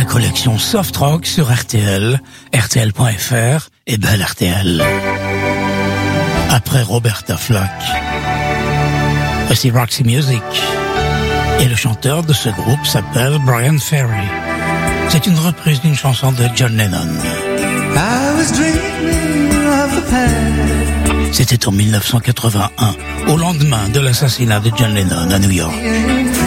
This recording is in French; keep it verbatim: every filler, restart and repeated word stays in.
La collection Soft Rock sur R T L, R T L point F R et Belle R T L. Après Roberta Flack, voici Roxy Music. Et le chanteur de ce groupe s'appelle Brian Ferry. C'est une reprise d'une chanson de John Lennon. I was dreaming of the past. C'était en mille neuf cent quatre-vingt-un, au lendemain de l'assassinat de John Lennon à New York.